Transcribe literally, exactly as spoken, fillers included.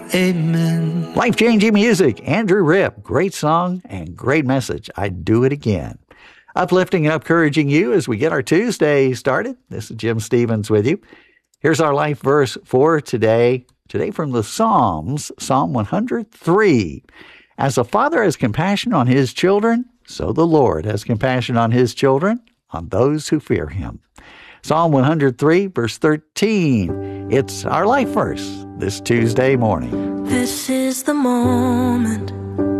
Amen. Life-changing music, Andrew Ripp. Great song and great message. I'd do it again. Uplifting and encouraging you as we get our Tuesday started. This is Jim Stevens with you. Here's our life verse for today. Today from the Psalms, Psalm one hundred three. As a father has compassion on his children, so the Lord has compassion on his children, on those who fear him. Psalm one hundred three, verse thirteen. It's our life verse this Tuesday morning. This is the moment